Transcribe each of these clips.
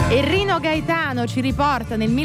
E Rino Gaetano ci riporta nel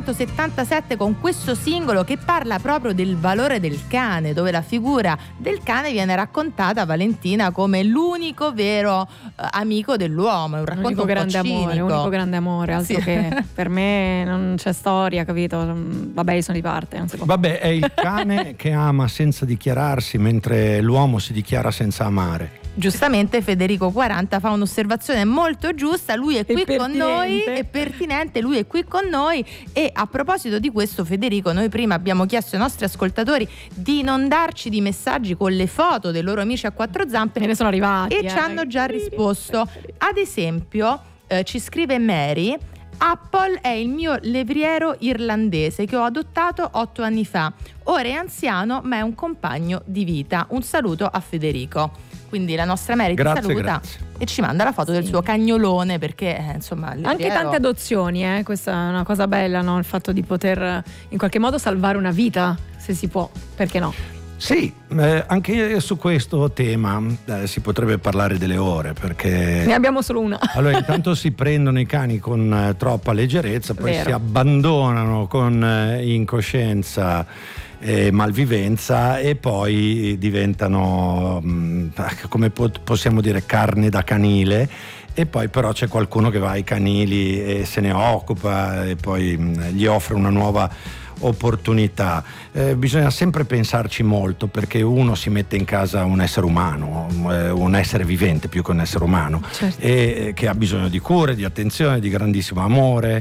1977 con questo singolo che parla proprio del valore del cane, dove la figura del cane viene raccontata, Valentina, come l'unico vero amico dell'uomo. È un racconto un po' cinico. L'unico grande amore, altro sì. Che per me non c'è storia, capito? Vabbè, io sono di parte. Non si può. Vabbè, è il cane che ama senza dichiararsi, mentre l'uomo si dichiara senza amare. Giustamente Federico 40 fa un'osservazione molto giusta, lui è qui con noi, è pertinente, lui è qui con noi. E a proposito di questo, Federico, noi prima abbiamo chiesto ai nostri ascoltatori di non darci di messaggi con le foto dei loro amici a quattro zampe, ne sono arrivati e ci hanno già risposto. Ad esempio ci scrive Mary: Apple è il mio levriero irlandese che ho adottato 8 anni fa, ora è anziano ma è un compagno di vita. Un saluto a Federico. Quindi la nostra Mary ti saluta e ci manda la foto del suo cagnolone, perché insomma anche tante adozioni, questa è una cosa bella, no? Il fatto di poter in qualche modo salvare una vita, se si può, perché no? Sì, anche su questo tema si potrebbe parlare delle ore, perché ne abbiamo solo una. Allora, intanto si prendono i cani con troppa leggerezza, poi si abbandonano con incoscienza e malvivenza, e poi diventano, come possiamo dire, carne da canile. E poi però c'è qualcuno che va ai canili e se ne occupa e poi gli offre una nuova opportunità. Bisogna sempre pensarci molto, perché uno si mette in casa un essere umano, un essere vivente più che un essere umano, certo. E che ha bisogno di cure, di attenzione, di grandissimo amore,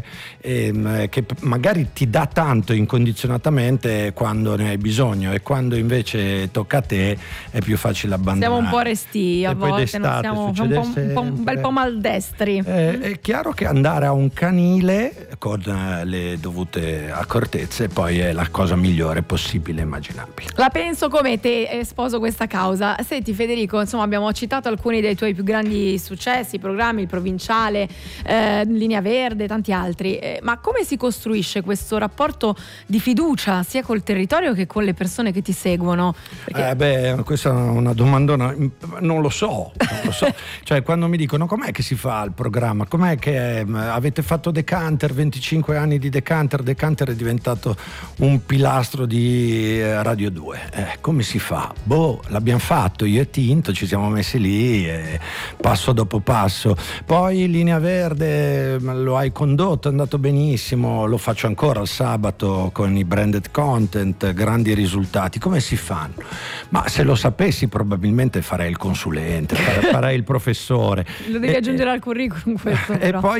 che magari ti dà tanto incondizionatamente quando ne hai bisogno, e quando invece tocca a te è più facile abbandonare. Siamo un po' restii a volte, non siamo un bel po' maldestri. È chiaro che andare a un canile con le dovute accortezze poi è la cosa migliore possibile, immaginabile. La penso come te, sposo questa causa. Senti Federico, insomma abbiamo citato alcuni dei tuoi più grandi successi, programmi, il Provinciale, Linea Verde, tanti altri, ma come si costruisce questo rapporto di fiducia sia col territorio che con le persone che ti seguono? Perché... questa è una domandona, non lo so. Cioè, quando mi dicono com'è che si fa il programma, com'è che avete fatto Decanter, 25 anni di Decanter è diventato un pilastro di Radio 2, come si fa? L'abbiamo fatto io e Tinto, ci siamo messi lì passo dopo passo. Poi Linea Verde lo hai condotto, è andato benissimo, lo faccio ancora il sabato con i branded content, grandi risultati. Come si fanno? Ma se lo sapessi probabilmente farei il consulente, farei il professore. Lo devi aggiungere al curriculum questo, però. E poi